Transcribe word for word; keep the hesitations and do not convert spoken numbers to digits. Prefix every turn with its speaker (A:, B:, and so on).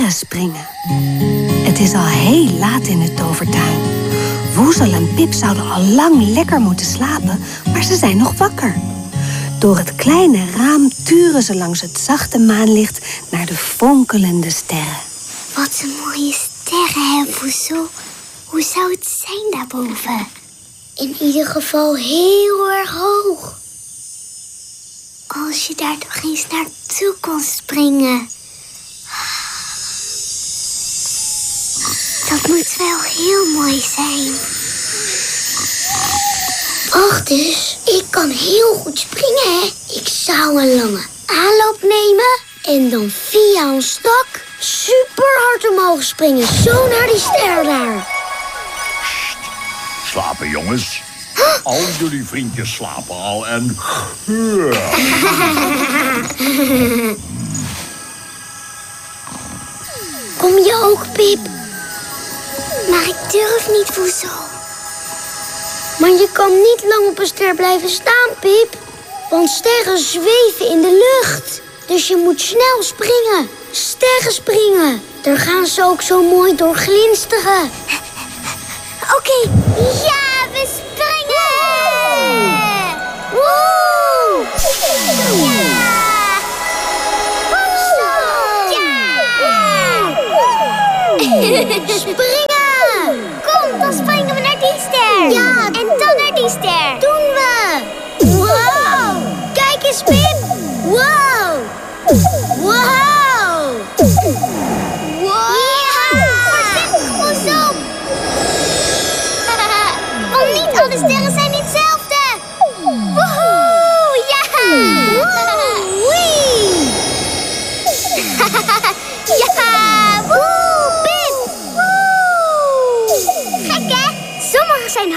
A: sterrenspringen. Het is al heel laat in de tovertuin. Woezel en Pip zouden al lang lekker moeten slapen, maar ze zijn nog wakker. Door het kleine raam turen ze langs het zachte maanlicht naar de fonkelende sterren.
B: Wat een mooie sterren, hè, Woezel. Hoe zou het zijn daarboven? In ieder geval heel erg hoog. Als je daar toch eens naartoe kon springen. Dat moet wel heel mooi zijn. Wacht eens, ik kan heel goed springen, hè. Ik zou een lange aanloop nemen en dan via een stak super hard omhoog springen. Zo naar die ster daar.
C: Slapen, jongens. Al jullie vriendjes slapen al en...
B: Kom je ook, Pip? Maar ik durf niet, Woezel. Maar je kan niet lang op een ster blijven staan, Pip. Want sterren zweven in de lucht. Dus je moet snel springen. Sterren springen. Daar gaan ze ook zo mooi door glinsteren. Oké, ja, we springen! Woe! Ja! Woe! Ja! Springen!